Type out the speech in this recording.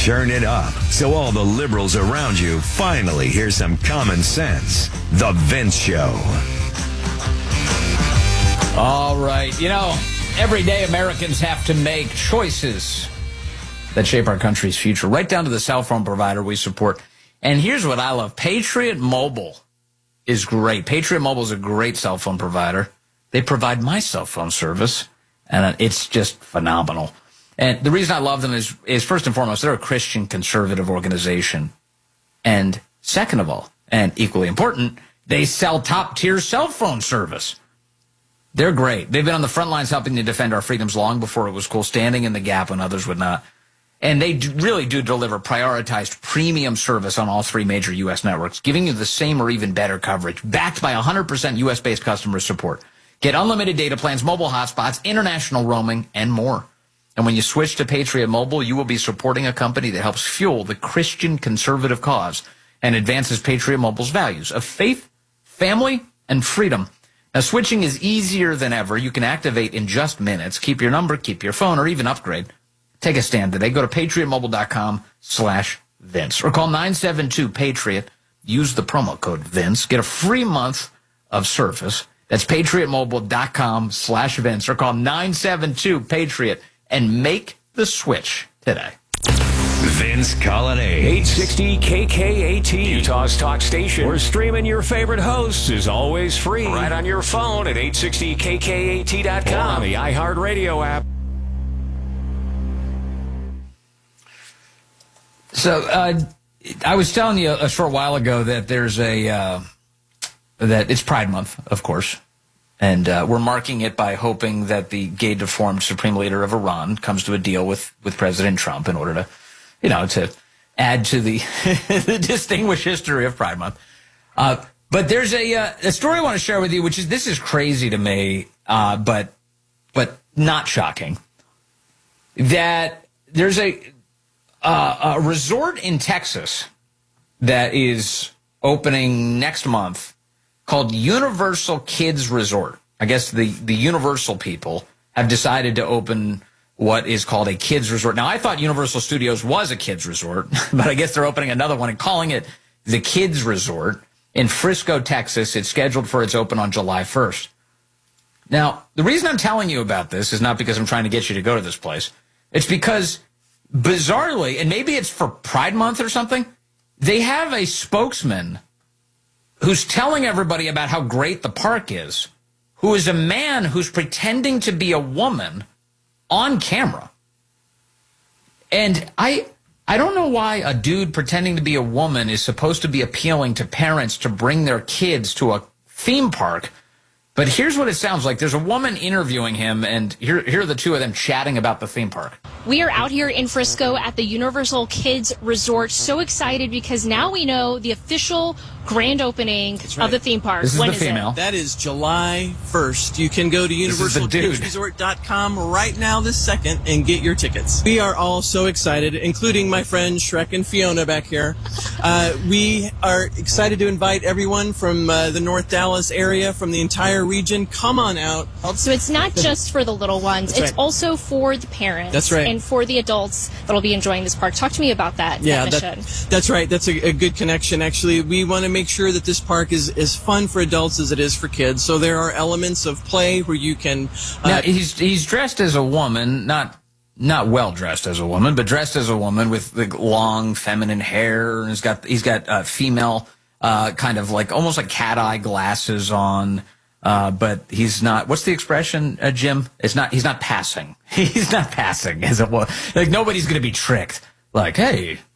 Turn it up so all the liberals around you finally hear some common sense. The Vince Show. All right. You know, every day Americans have to make choices that shape our country's future, right down to the cell phone provider we support. And here's what I love. Patriot Mobile is great. Patriot Mobile is a great cell phone provider. They provide my cell phone service, and it's just phenomenal. And the reason I love them is first and foremost, they're a Christian conservative organization. And second of all, and equally important, they sell top-tier cell phone service. They're great. They've been on the front lines helping to defend our freedoms long before it was cool, standing in the gap when others would not. And they really do deliver prioritized premium service on all three major U.S. networks, giving you the same or even better coverage, backed by 100% U.S.-based customer support. Get unlimited data plans, mobile hotspots, international roaming, and more. And when you switch to Patriot Mobile, you will be supporting a company that helps fuel the Christian conservative cause and advances Patriot Mobile's values of faith, family, and freedom. Now, switching is easier than ever. You can activate in just minutes. Keep your number, keep your phone, or even upgrade. Take a stand today. Go to patriotmobile.com/Vince or call 972-PATRIOT. Use the promo code Vince. Get a free month of service. That's patriotmobile.com/Vince or call 972-PATRIOT and make the switch today. Vince Colonnade. 860 KKAT, Utah's talk station, where streaming your favorite hosts is always free. Right on your phone at 860KKAT.com or on the iHeartRadio app. So I was telling you a short while ago that there's that it's Pride Month, of course. And we're marking it by hoping that the gay-deformed supreme leader of Iran comes to a deal with President Trump in order to, to add to the, the distinguished history of Pride Month. But there's a story I want to share with you, this is crazy to me, but not shocking. That there's a resort in Texas that is opening next month called Universal Kids Resort. I guess the Universal people have decided to open what is called a kids resort. Now, I thought Universal Studios was a kids resort, but I guess they're opening another one and calling it the Kids Resort in Frisco, Texas. It's scheduled for its open on July 1st. Now, the reason I'm telling you about this is not because I'm trying to get you to go to this place. It's because, bizarrely, and maybe it's for Pride Month or something, they have a spokesman who's telling everybody about how great the park is, who is a man who's pretending to be a woman on camera. And I don't know why a dude pretending to be a woman is supposed to be appealing to parents to bring their kids to a theme park. But here's what it sounds like. There's a woman interviewing him, and here are the two of them chatting about the theme park. We are out here in Frisco at the Universal Kids Resort. So excited because now we know the official grand opening of the theme park. This is when the female. That is July 1st. You can go to universalkidsresort.com right now this second and get your tickets. We are all so excited, including my friends Shrek and Fiona back here. We are excited to invite everyone from the North Dallas area, from the entire region. Come on out. So it's not just for the little ones. That's it's right. also for the parents. That's right. And for the adults that will be enjoying this park. Talk to me about that. Yeah, mission. That's right. That's a good connection, actually. We want to make sure that this park is as fun for adults as it is for kids. So there are elements of play where you can... Now, he's dressed as a woman, not well dressed as a woman, but dressed as a woman with the long feminine hair. And he's got female kind of like almost like cat eye glasses on. But he's not. What's the expression, Jim? He's not passing. He's not passing as a woman. Like nobody's going to be tricked. Like, hey,